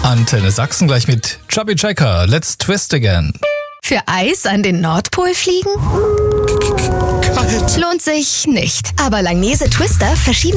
Antenne Sachsen gleich mit Chubby Checker. Let's twist again. Für Eis an den Nordpol fliegen? Kalt. Lohnt sich nicht. Aber Langnese Twister verschieben